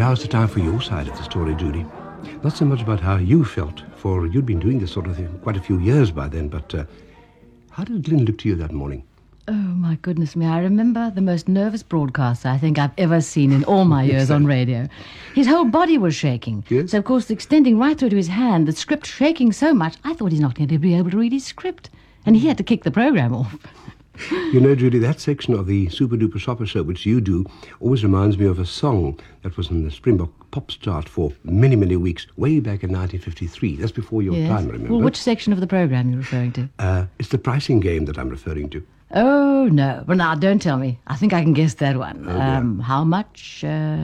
now's the time for your side of the story, Judy. Not so much about how you felt, for you'd been doing this sort of thing quite a few years by then, but how did Glyn look to you that morning? Oh, my goodness me. I remember the most nervous broadcaster I think I've ever seen in all my years on radio. His whole body was shaking. Yes? So, of course, extending right through to his hand, the script shaking so much, I thought he's not going to be able to read his script. And he had to kick the program off. You know, Judy, that section of the Super Duper Shopper Show, which you do, always reminds me of a song that was in the Springbok Pops chart for many, many weeks, way back in 1953. That's before your time, remember? Well, which section of the program are you referring to? It's the pricing game that I'm referring to. Oh, no. Well, now, don't tell me. I think I can guess that one. Oh, how much?